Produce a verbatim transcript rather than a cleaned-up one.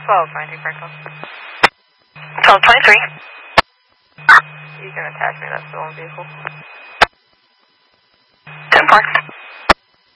twelve twenty-three, Franklin. twelve twenty-three. You can attach me, that's the one vehicle. ten four.